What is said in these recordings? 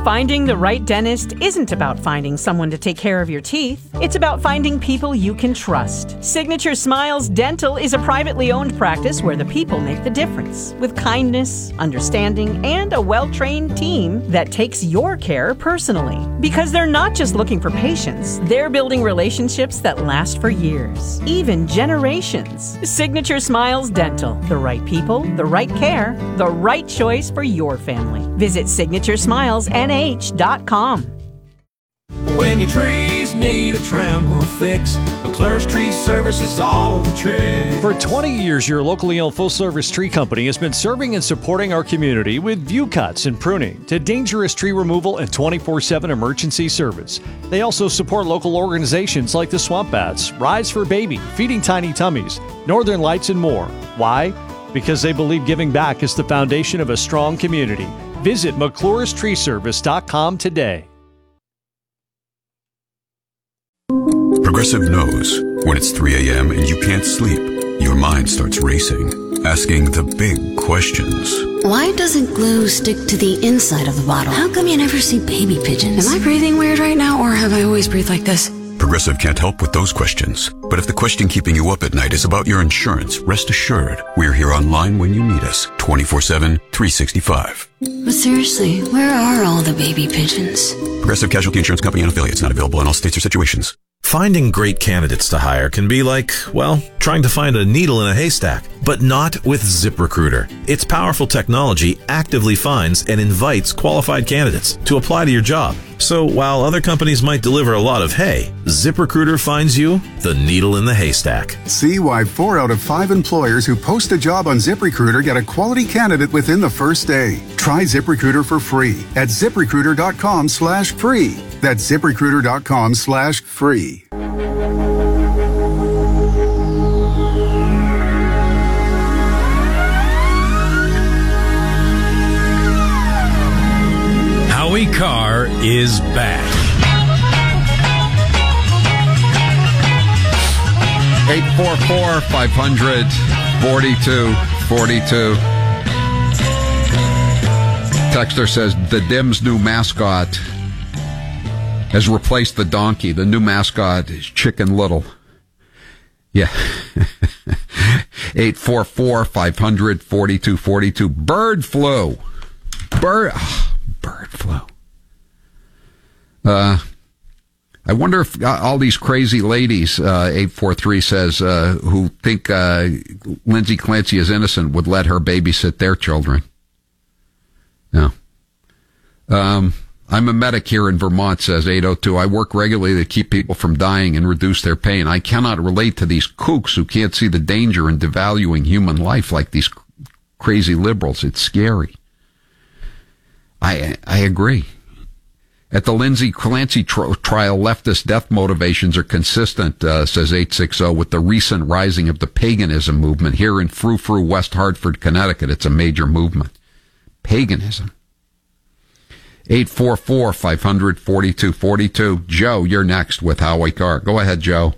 Finding the right dentist isn't about finding someone to take care of your teeth. It's about finding people you can trust. Signature Smiles Dental is a privately owned practice where the people make the difference, with kindness, understanding, and a well-trained team that takes your care personally. Because they're not just looking for patients, they're building relationships that last for years, even generations. Signature Smiles Dental. The right people, the right care, the right choice for your family. Visit signaturesmilesnh.com. When your trees need a trim or fix, McClure's Tree Service is all the trick. For 20 years, your locally owned full-service tree company has been serving and supporting our community with view cuts and pruning to dangerous tree removal and 24/7 emergency service. They also support local organizations like the Swamp Bats, Rise for Baby, Feeding Tiny Tummies, Northern Lights, and more. Why? Because they believe giving back is the foundation of a strong community. Visit McClure'sTreeService.com today. Progressive knows when it's 3 a.m. and you can't sleep, your mind starts racing, asking the big questions. Why doesn't glue stick to the inside of the bottle? How come you never see baby pigeons? Am I breathing weird right now, or have I always breathed like this? Progressive can't help with those questions. But if the question keeping you up at night is about your insurance, rest assured, we're here online when you need us, 24/7, 365. But seriously, where are all the baby pigeons? Progressive Casualty Insurance Company and affiliates, not available in all states or situations. Finding great candidates to hire can be like, well, trying to find a needle in a haystack, but not with ZipRecruiter. Its powerful technology actively finds and invites qualified candidates to apply to your job. So while other companies might deliver a lot of hay, ZipRecruiter finds you the needle in the haystack. See why 4 out of 5 employers who post a job on ZipRecruiter get a quality candidate within the first day. Try ZipRecruiter for free at ZipRecruiter.com/free. That's ZipRecruiter.com/free. Howie Carr is back. 844-500-4242. Texter says the Dim's new mascot has replaced the donkey. The new mascot is Chicken Little. Yeah. 844-500-4242. Bird flu. Bird flu. I wonder if all these crazy ladies, 843 says, who think Lindsay Clancy is innocent would let her babysit their children. No. I'm a medic here in Vermont, says 802. I work regularly to keep people from dying and reduce their pain. I cannot relate to these kooks who can't see the danger in devaluing human life like these crazy liberals. It's scary. I agree. At the Lindsay Clancy trial, leftist death motivations are consistent, says 860, with the recent rising of the paganism movement. Here in Frou-Frou, West Hartford, Connecticut, it's a major movement. Paganism. 844-500-4242. Joe, you're next with Howie Carr. Go ahead, Joe.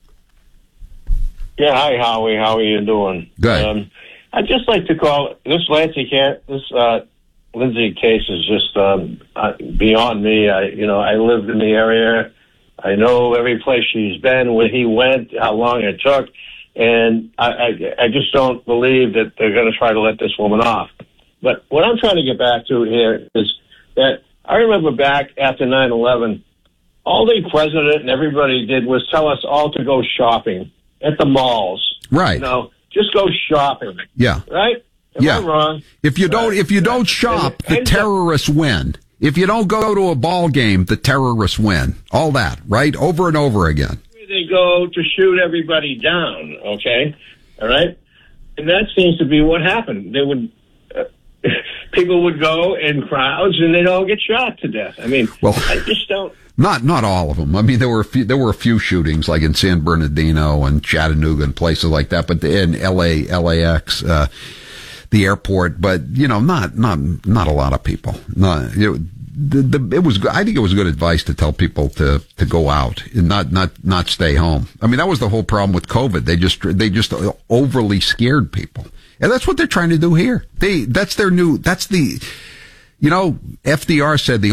Yeah, hi, Howie. How are you doing? Good. I'd just like to call this Lindsay case is just beyond me. I lived in the area. I know every place she's been, where he went, how long it took, and I just don't believe that they're going to try to let this woman off. But what I'm trying to get back to here is that I remember back after 9/11, all the president and everybody did was tell us all to go shopping at the malls. Right. Just go shopping. Yeah. Right? Am I wrong? If you don't shop, the terrorists win. If you don't go to a ball game, the terrorists win. All that, right? Over and over again. They go to shoot everybody down, okay? All right? And that seems to be what happened. They would... people would go in crowds and they'd all get shot to death. I mean, I just don't... Not all of them. I mean, there were a few shootings, like in San Bernardino and Chattanooga and places like that, but in LAX, the airport, but not a lot of people. It was. I think it was good advice to tell people to go out and not stay home. I mean, that was the whole problem with COVID. They just overly scared people, and that's what they're trying to do here. FDR said the